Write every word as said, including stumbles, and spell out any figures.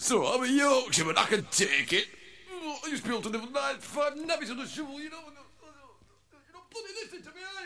It's all right, I'm a Yorkshireman, I can take it. I used to be able to live nine, five nabbies on the shovel, you know. You're not bloody listening to me, are